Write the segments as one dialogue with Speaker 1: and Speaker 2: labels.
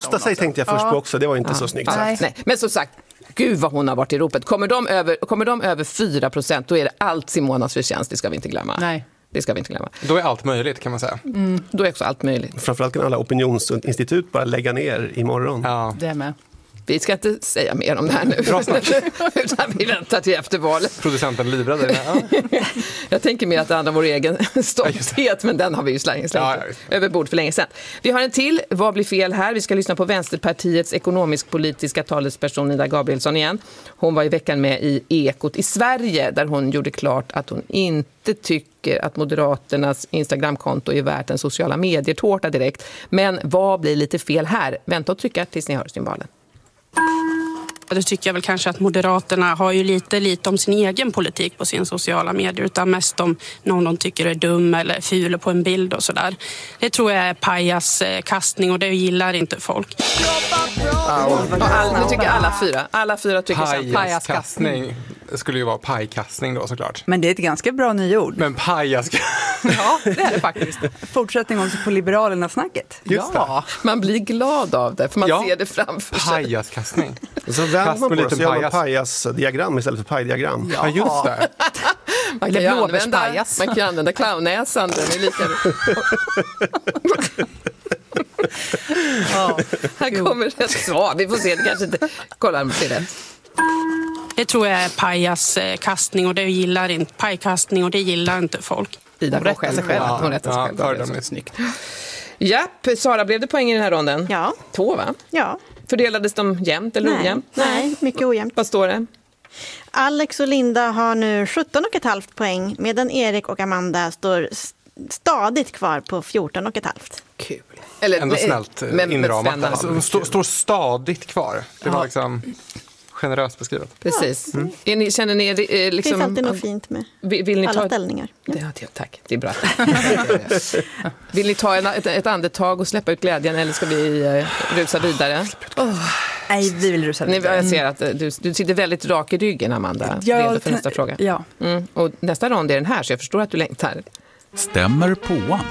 Speaker 1: kasta sig tänkte jag först på också. Det var inte så snyggt sagt.
Speaker 2: Nej. Men som sagt, gud vad hon har varit i ropet. Kommer de över 4%, då är det allt Simonas förtjänst. Det ska vi inte glömma.
Speaker 3: Nej.
Speaker 2: Det ska vi inte glömma.
Speaker 4: Då är allt möjligt, kan man säga.
Speaker 2: Då är också allt möjligt.
Speaker 1: Framförallt kan alla opinionsinstitut bara lägga ner imorgon.
Speaker 4: Ja.
Speaker 3: Det är med.
Speaker 2: Vi ska inte säga mer om det här nu. Utan vi väntar till efter valet.
Speaker 4: Producenten livrade.
Speaker 2: Jag tänker mer att det andra vår egen stolthet, men den har vi ju slängt över bord för länge sedan. Vi har en till. Vad blir fel här? Vi ska lyssna på Vänsterpartiets ekonomisk-politiska talesperson Ida Gabrielsson igen. Hon var i veckan med i Ekot i Sverige där hon gjorde klart att hon inte tycker att Moderaternas Instagramkonto är värt en sociala medier-tårta direkt. Men vad blir lite fel här? Vänta och trycka tills ni hör symbalen.
Speaker 5: Då tycker jag väl kanske att Moderaterna har ju lite om sin egen politik på sin sociala medier, utan mest om någon de tycker är dum eller ful på en bild och sådär. Det tror jag är pajaskastning och det gillar inte folk.
Speaker 2: Nu tycker alla fyra tycker
Speaker 4: pajaskastning. Det skulle ju vara pajkastning då såklart.
Speaker 6: Men det är ett ganska bra nyord.
Speaker 4: Men pajaskastning.
Speaker 6: Ja, det är det faktiskt. Fortsättning också på Liberalerna-snacket.
Speaker 2: Ja, man blir glad av det för man ser det framför sig.
Speaker 4: Pajaskastning.
Speaker 1: Så vänder man på det så gör man pajasdiagram istället för pajdiagram.
Speaker 4: Ja, just det.
Speaker 2: Man kan använda clownnäsan. Den är lika... Här kommer ett svar. Vi får se, det kanske inte... Kolla om det är rätt.
Speaker 5: Det tror jag är pajaskastning och det gillar inte pajkastning och det gillar inte folk.
Speaker 2: Ida rättar sig själv. Hon rättar sig själv. Det är så snyggt. Japp, Sara, blev det poäng i den här ronden?
Speaker 7: Ja.
Speaker 2: 2, va?
Speaker 7: Ja.
Speaker 2: Fördelades de jämnt eller ojämnt?
Speaker 7: Nej, mycket ojämnt.
Speaker 2: Vad står det?
Speaker 7: Alex och Linda har nu 17,5 poäng medan Erik och Amanda står stadigt kvar på 14,5.
Speaker 2: Kul.
Speaker 4: Eller, ändå snällt inramat. Alltså, de står stadigt kvar. Det var liksom generöst beskrivet.
Speaker 2: Precis. Känner ni liksom...
Speaker 7: Det finns alltid något fint med
Speaker 2: vill ni
Speaker 7: alla ställningar.
Speaker 2: Tack, det är bra. Vill ni ta ett andetag och släppa ut glädjen eller ska vi rusa vidare?
Speaker 6: Nej, vi vill rusa vidare.
Speaker 2: Jag ser att du sitter väldigt rak i ryggen, Amanda. Redo för nästa fråga.
Speaker 6: Ja.
Speaker 2: Och nästa rond är den här, så jag förstår att du längtar.
Speaker 8: Stämmer påan?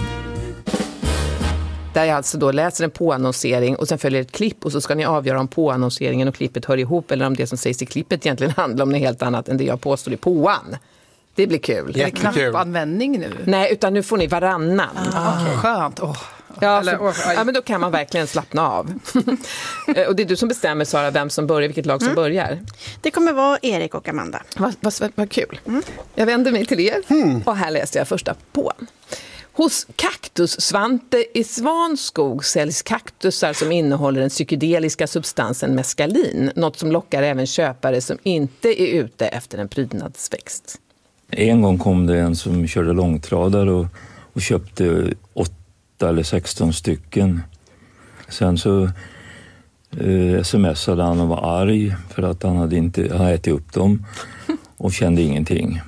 Speaker 2: Där jag alltså då läser en påannonsering och sen följer ett klipp och så ska ni avgöra om påannonseringen och klippet hör ihop eller om det som sägs i klippet egentligen handlar om något helt annat än det jag påstår i påan. Det blir kul.
Speaker 3: Är det knappanvändning nu?
Speaker 2: Nej, utan nu får ni varannan.
Speaker 3: Skönt.
Speaker 2: Ja, men då kan man verkligen slappna av. Och det är du som bestämmer, Sara, vem som börjar, vilket lag som börjar.
Speaker 7: Det kommer vara Erik och Amanda.
Speaker 2: Vad kul. Jag vänder mig till er och här läste jag första påan. Hos Kaktus-Svante i Svanskog säljs kaktusar som innehåller den psykedeliska substansen meskalin. Något som lockar även köpare som inte är ute efter en prydnadsväxt.
Speaker 9: En gång kom det en som körde långtradare och köpte 8 eller 16 stycken. Sen så smsade han och var arg för att han hade ätit upp dem och kände ingenting.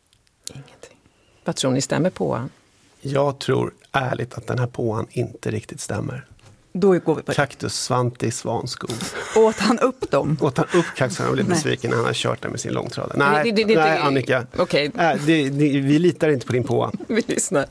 Speaker 2: Vad tror ni stämmer på?
Speaker 1: Jag tror ärligt att den här påan inte riktigt stämmer.
Speaker 6: Då går vi på
Speaker 1: Kaktus-Svante i Svanskog.
Speaker 6: Åt han upp dem?
Speaker 1: Åt han upp kaktusarna och blev besviken när han har kört den med sin långtradare. Nej, Annika.
Speaker 2: Okay.
Speaker 1: Vi litar inte på din påa.
Speaker 2: Vi lyssnar.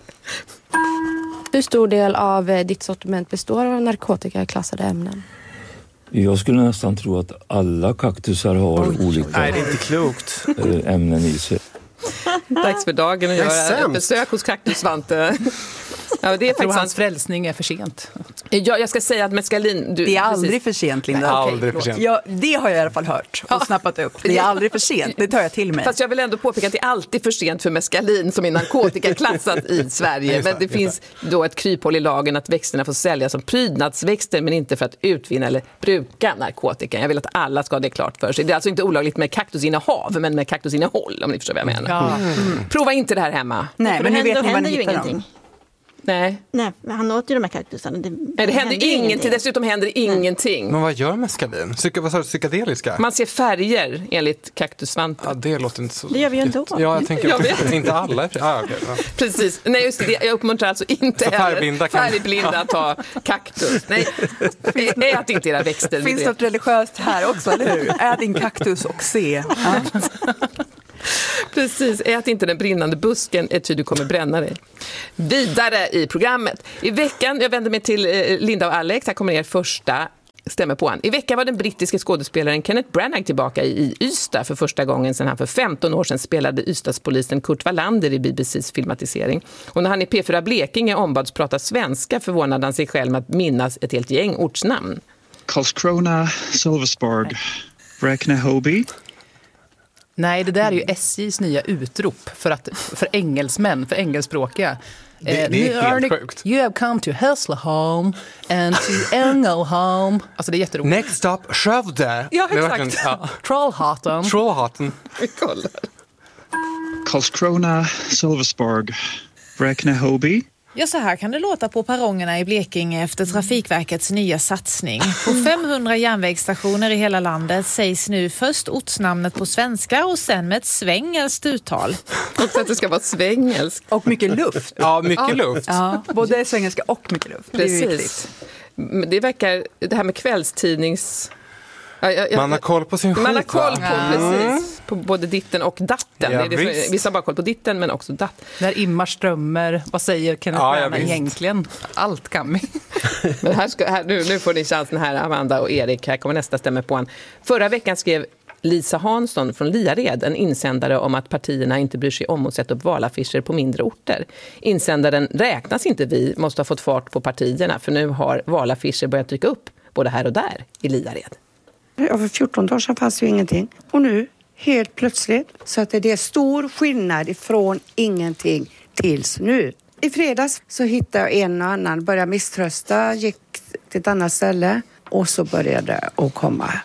Speaker 10: Hur stor del av ditt sortiment består av narkotikaklassade ämnen?
Speaker 9: Jag skulle nästan tro att alla kaktusar har olika
Speaker 1: Nej, det är inte klokt.
Speaker 9: Ämnen i sig.
Speaker 2: Dags för dagen att göra ett besök hos Kaktus-Svante. Ja, det är faktiskt
Speaker 3: hans frälsning är för sent.
Speaker 2: Ja, jag ska säga att meskalin...
Speaker 6: Det är aldrig för sent, Linda.
Speaker 4: Aldrig för sent.
Speaker 6: Ja, det har jag i alla fall hört och snappat upp. Det är aldrig för sent, det tar jag till mig.
Speaker 2: Fast jag vill ändå påpeka att det är alltid för sent för meskalin som är narkotikaklassat i Sverige. Men det finns då ett kryphål i lagen att växterna får säljas som prydnadsväxter men inte för att utvinna eller bruka narkotika. Jag vill att alla ska ha det klart för sig. Det är alltså inte olagligt med kaktusinnehav men med kaktusinnehåll, om ni förstår vad jag menar. Prova inte det här hemma.
Speaker 6: Nej, men nu vet ni vad ni hittar
Speaker 7: ingenting.
Speaker 2: Nej,
Speaker 7: han åt ju de här kaktusarna.
Speaker 2: Det händer ingenting. Dessutom händer ingenting.
Speaker 4: Men vad gör meskalin? Vad sa du, psykedeliska?
Speaker 2: Man ser färger enligt Kaktus-Svante.
Speaker 4: Ja, det låter inte så...
Speaker 7: Det gör vi ju ändå.
Speaker 4: Ja, jag tänker inte alla. Okay.
Speaker 2: Precis. Nej, just det. Jag uppmuntrar alltså inte färgblinda att ta kaktus. Nej, ät inte era växter.
Speaker 6: Finns det något religiöst här också, eller hur? Ät din kaktus och se.
Speaker 2: Precis, ät inte den brinnande busken, ty du kommer bränna dig. Vidare i programmet. I veckan, jag vänder mig till Linda och Alex, här kommer er första stämmer på han. I veckan var den brittiske skådespelaren Kenneth Branagh tillbaka i Ystad för första gången sedan han för 15 år sedan spelade Ystadspolisen Kurt Wallander i BBCs filmatisering. Och när han i P4 Blekinge ombads prata svenska förvånade han sig själv med att minnas ett helt gäng ortsnamn.
Speaker 11: Karlskrona, Sölvesborg, Bräkne-Hoby.
Speaker 3: Nej, det där är ju SJs nya utrop för engelsmän, för engelskspråkiga.
Speaker 4: Det är helt sjukt.
Speaker 3: You have come to Hässleholm and to Ängelholm. Alltså det är jätteroligt.
Speaker 4: Next stop, Skövde.
Speaker 3: Ja, exakt. Trollhättan.
Speaker 2: Vi kollar.
Speaker 11: Karlskrona, Sölvesborg, Bräkne-Hoby.
Speaker 12: Ja, så här kan det låta på perrongerna i Blekinge efter Trafikverkets nya satsning. På 500 järnvägsstationer i hela landet sägs nu först ortsnamnet på svenska och sen med ett svengelskt uttal.
Speaker 2: Och att det ska vara svengelskt.
Speaker 6: Och mycket luft.
Speaker 4: Ja, mycket luft.
Speaker 6: Ja, både svengelska och mycket luft.
Speaker 2: Precis. Det verkar, det här med kvällstidnings...
Speaker 4: Man har koll på sin skit.
Speaker 2: Man har koll på, precis, på både ditten och datten.
Speaker 4: Ja,
Speaker 2: vissa har bara koll på ditten men också datt.
Speaker 3: När immar strömmer, vad säger Kenneth Branagh egentligen? Allt kan vi.
Speaker 2: Men nu får ni chansen här, Amanda och Erik. Här kommer nästa stämma på en. Förra veckan skrev Lisa Hansson från Liared en insändare om att partierna inte bryr sig om att sätta upp valaffischer på mindre orter. Insändaren räknas inte vi, måste ha fått fart på partierna för nu har valaffischer börjat dyka upp både här och där i Liared.
Speaker 13: Ja, för 14 år sedan fanns ju ingenting. Och nu, helt plötsligt, så att det är stor skillnad ifrån ingenting tills nu. I fredags så hittade jag en och annan, började misströsta, gick till ett annat ställe och så började det att komma.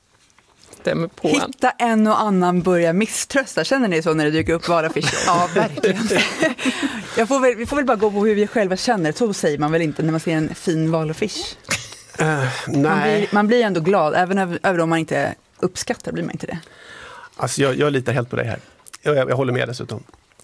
Speaker 6: Hitta en och annan börja misströsta. Känner ni så när det dyker upp valaffischer?
Speaker 3: Ja, verkligen.
Speaker 6: Vi får väl bara gå på hur vi själva känner. Så säger man väl inte när man ser en fin valaffisch.
Speaker 1: Nej.
Speaker 6: Man blir ändå glad, även om man inte uppskattar blir man inte det.
Speaker 1: Alltså jag litar helt på dig här. Jag håller med dessutom.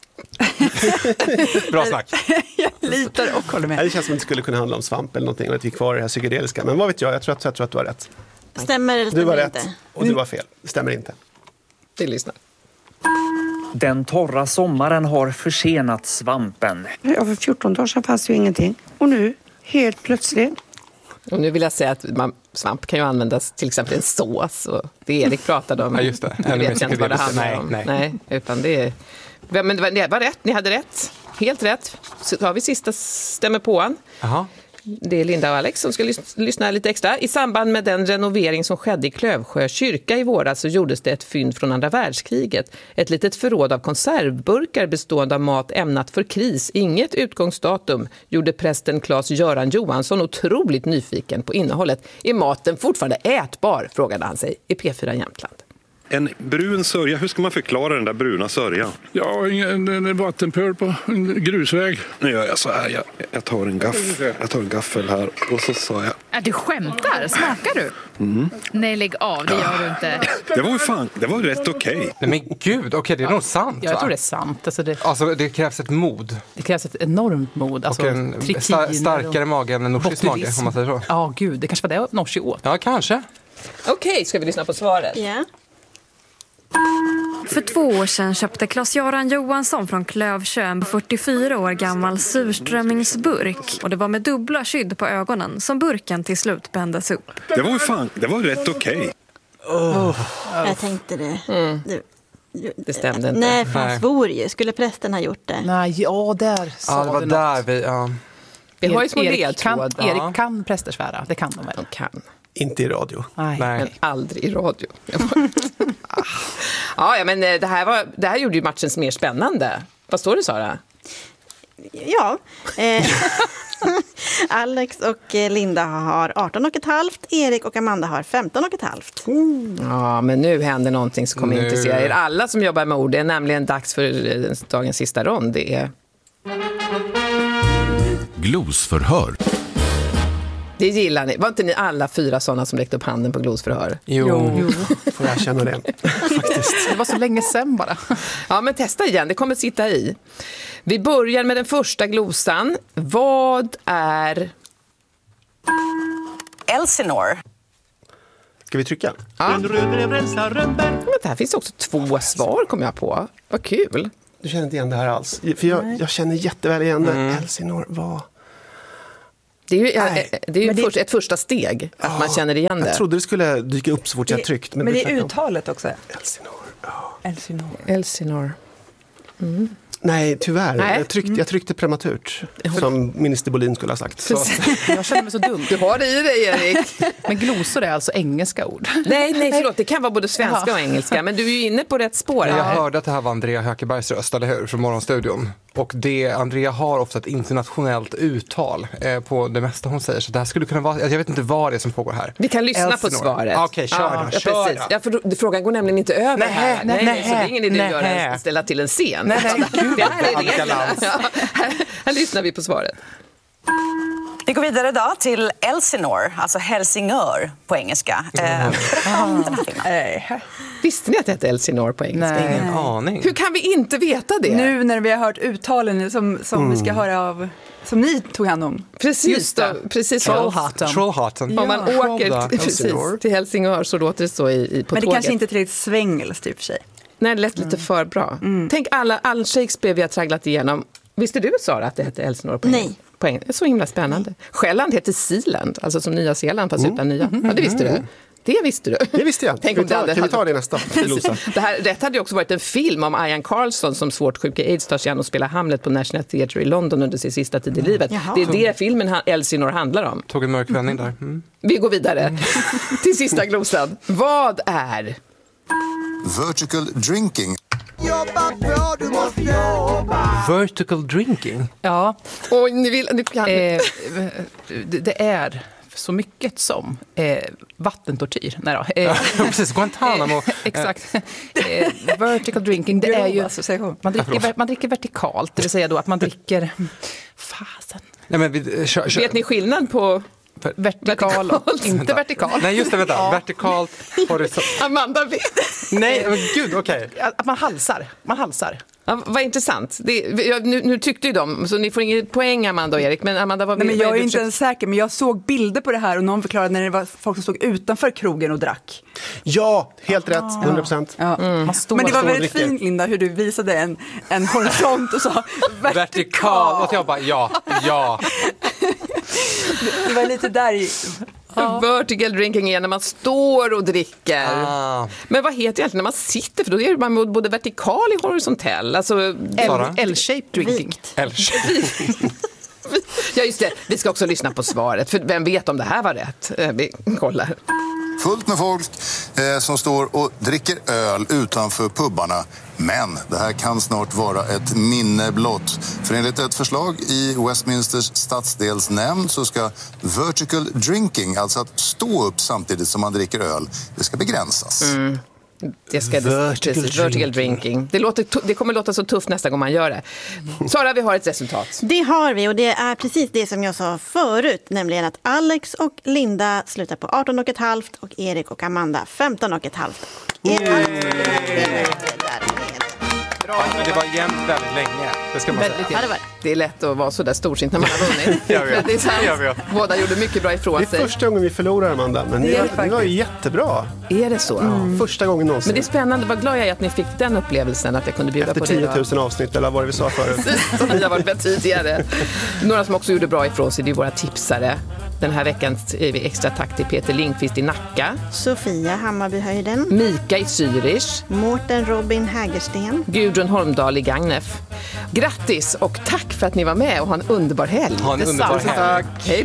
Speaker 4: Bra snack.
Speaker 6: Jag litar och håller med.
Speaker 1: Det känns som att det skulle kunna handla om svamp eller någonting och att vi är kvar i det här psykedeliska. Men vad vet jag tror att du har rätt.
Speaker 7: Stämmer eller stämmer
Speaker 1: du var
Speaker 7: inte?
Speaker 1: Rätt och du var fel. Det stämmer inte.
Speaker 2: Vi lyssnar.
Speaker 14: Den torra sommaren har försenat svampen.
Speaker 13: Ja, för 14 år sedan fanns ju ingenting. Och nu, helt plötsligt.
Speaker 2: Och nu vill jag säga att svamp kan ju användas till exempel en sås. Och det Erik pratade om.
Speaker 4: Ja, just det.
Speaker 2: Jag vet inte vad det handlar om. Nej, utan det är... Men det var rätt, ni hade rätt. Helt rätt. Så har vi sista stämmer på han.
Speaker 4: Aha.
Speaker 2: Det är Linda och Alex som ska lyssna lite extra. I samband med den renovering som skedde i Klövsjö kyrka i våras så gjordes det ett fynd från andra världskriget. Ett litet förråd av konservburkar bestående av mat ämnat för kris. Inget utgångsdatum gjorde prästen Claes-Göran Johansson otroligt nyfiken på innehållet. Är maten fortfarande ätbar? Frågade han sig i P4 Jämtland.
Speaker 15: En brun sörja, hur ska man förklara den där bruna sörjan?
Speaker 16: Ja, en vattenpöl på en grusväg.
Speaker 15: Nu gör jag så här, jag tar en gaffel här och så sa jag...
Speaker 12: Du skämtar, smakar du?
Speaker 15: Mm.
Speaker 12: Nej, lägg av, det gör du inte.
Speaker 15: Det var rätt okej.
Speaker 4: Nej men gud, okej, det är nog sant.
Speaker 3: Jag tror det är sant.
Speaker 4: Alltså det krävs ett mod.
Speaker 3: Det krävs ett enormt mod. Alltså,
Speaker 4: och en starkare mage än en norsisk mage, om man säger så.
Speaker 3: Ja, gud, det kanske var det norsi åt.
Speaker 4: Ja, kanske.
Speaker 2: Okej, ska vi lyssna på svaret?
Speaker 7: Ja.
Speaker 17: För 2 år sedan köpte Claes-Göran Johansson från Klövsjö en 44 år gammal surströmmingsburk. Och det var med dubbla skydd på ögonen som burken till slut bändes upp.
Speaker 15: Det var rätt okej.
Speaker 7: Jag tänkte det.
Speaker 2: Det stämde inte.
Speaker 7: Nej, för han svor ju. Skulle prästen ha gjort det?
Speaker 3: Nej, där sa
Speaker 4: det var där vi...
Speaker 2: Vi har ju små ledtråd.
Speaker 3: Erik kan präster svära, det kan de väl?
Speaker 2: De kan.
Speaker 1: Inte i radio.
Speaker 3: Nej.
Speaker 2: Men aldrig i radio. Ja, men det här gjorde ju matchen mer spännande. Vad står det, Sara?
Speaker 7: Ja. Alex och Linda har 18,5. Erik och Amanda har 15,5.
Speaker 2: Ja, men nu händer någonting som kommer intressera er alla som jobbar med ord. Det är nämligen dags för dagens sista rond. Det är...
Speaker 8: Glosförhör.
Speaker 2: Det gillar ni. Var inte ni alla 4 sådana som räckte upp handen på glosförhör?
Speaker 1: Jo. Får jag känna det.
Speaker 3: Faktiskt. Det var så länge sedan bara.
Speaker 2: Ja, men testa igen. Det kommer sitta i. Vi börjar med den första glosan. Vad är...
Speaker 6: Elsinore.
Speaker 1: Ska vi trycka?
Speaker 2: Ja. Men här finns också 2 svar, kom jag på. Vad kul.
Speaker 1: Du känner inte igen det här alls. För jag känner jätteväl igen det. Elsinore var...
Speaker 2: Det är ju ett första steg att man känner igen det.
Speaker 1: Jag trodde det skulle dyka upp så fort jag tryckt.
Speaker 6: Men det är uttalet också.
Speaker 2: Elsinore. Mm.
Speaker 1: Nej, tyvärr. Nej. Jag tryckte prematurt, som minister Bolin skulle ha sagt. Så.
Speaker 3: Jag känner mig så dum.
Speaker 2: Du har det i dig, Erik.
Speaker 3: Men glosor är alltså engelska ord.
Speaker 2: Nej, förlåt. Det kan vara både svenska och engelska. Men du är ju inne på rätt spår.
Speaker 4: Jag hörde att det här var Andrea Hökebergs röst, eller hur? Från Morgonstudion. Och Andrea har ofta ett internationellt uttal på det mesta hon säger. Så det här skulle kunna vara, jag vet inte vad det är som pågår här.
Speaker 2: Vi kan lyssna på svaret.
Speaker 4: Okej, kör då.
Speaker 2: Ja, för frågan går nämligen inte över här. Nej, så det är ingen idé att ställa till en scen. Nej. Det här är reglerna. Här lyssnar vi på svaret.
Speaker 18: Vi går vidare idag till Elsinore, alltså Helsingör på engelska.
Speaker 2: Visste ni att det hette Elsinore på engelska?
Speaker 4: Nej. Ingen aning.
Speaker 2: Hur kan vi inte veta det?
Speaker 6: Nu när vi har hört uttalen som vi ska höra av, som ni tog hand om.
Speaker 2: Precis.
Speaker 4: Trollhättan.
Speaker 2: Om man åker till Helsingör så låter det så på tåget.
Speaker 6: Men det kanske inte är tillräckligt svängelskt i och för sig.
Speaker 2: Nej, det lät lite för bra. Tänk all Shakespeare vi har tragglat igenom. Visste du, Sara, att det hette Elsinore på engelska? Nej. Det är så himla spännande. Själland heter Sealand, alltså som Nya Zeeland fast utan nya. Ja, det visste du. Det visste du.
Speaker 1: Det visste jag.
Speaker 2: Tänk om
Speaker 1: kan vi ta det nästa?
Speaker 2: Det hade ju också varit en film om Ian Carlson som svårt sjuk i AIDS tar sig an och spelar Hamlet på National Theatre i London under sin sista tid i livet. Jaha. Det är det filmen Elsinore handlar om.
Speaker 4: Tog en mörk vändning där.
Speaker 2: Vi går vidare till sista glosan. Vad är
Speaker 19: vertical drinking?
Speaker 4: Vertical drinking?
Speaker 3: Ja.
Speaker 2: Och ni kan...
Speaker 3: det är så mycket som vattentortyr. Nej då.
Speaker 4: Precis, Guantanamo.
Speaker 3: Exakt. Vertical drinking, det är ju... Man dricker vertikalt, det vill säga då att man dricker... Fasen.
Speaker 4: Nej, men
Speaker 2: vet ni skillnad på...
Speaker 3: Vertikal. Inte vertikal.
Speaker 4: Nej, just det, vänta. Ja. Vertikalt, horisont.
Speaker 2: Amanda vet.
Speaker 4: Nej, men gud, okej.
Speaker 3: Att man halsar.
Speaker 2: Ja, vad intressant. Nu tyckte ju de, så ni får ingen poäng, Amanda och Erik. Men Amanda,
Speaker 6: Nej, men jag är inte ens säker, men jag såg bilder på det här och någon förklarade när det var folk som stod utanför krogen och drack.
Speaker 1: Ja, helt rätt, 100%.
Speaker 6: Ja. Men det var väldigt fint, Linda, hur du visade en horisont och sa vertikal.
Speaker 4: Och jag bara, ja.
Speaker 6: Det var lite där i...
Speaker 2: Vertical drinking är när man står och dricker. Men vad heter det egentligen när man sitter? För då är man både vertikal och horisontell. Alltså
Speaker 3: L-shaped drinking.
Speaker 2: Ja, just det. Vi ska också lyssna på svaret. För vem vet om det här var rätt? Vi kollar.
Speaker 19: Fullt med folk som står och dricker öl utanför pubbarna. Men det här kan snart vara ett minne blott. För enligt ett förslag i Westminsters stadsdelsnämnd så ska vertical drinking, alltså att stå upp samtidigt som man dricker öl, det ska begränsas.
Speaker 2: Vertical drinking. Det kommer låta så tufft nästa gång man gör det. Sara, vi har ett resultat.
Speaker 7: Det har vi, och det är precis det som jag sa förut, nämligen att Alex och Linda slutar på 18,5 och Erik och Amanda 15,5.
Speaker 4: Men det var jämnt väldigt länge. Det ska man säga.
Speaker 2: Det är lätt att vara så där storsint när man har vunnit. Det är sant. Båda gjorde mycket bra ifrån sig.
Speaker 1: Det är första gången vi förlorar, Amanda. Men det var ju jättebra.
Speaker 2: Är det så?
Speaker 1: Första gången någonsin.
Speaker 2: Men det är spännande. Vad glad jag är att ni fick den upplevelsen att jag kunde bjuda
Speaker 1: efter
Speaker 2: på det.
Speaker 1: Efter 10 000 avsnitt eller vad vi sa förut.
Speaker 2: Som vi har varit med tidigare. Några som också gjorde bra ifrån sig, det är våra tipsare. Den här veckan är vi extra tack till Peter Lindqvist i Nacka.
Speaker 7: Sofia Hammarbyhöjden.
Speaker 2: Mika i Zürich.
Speaker 7: Mårten Robin Hägersten.
Speaker 2: Gudrun Holmdahl i Gagnef. Grattis och tack för att ni var med och ha en underbar helg.
Speaker 4: Ha en underbar helg.
Speaker 2: Hej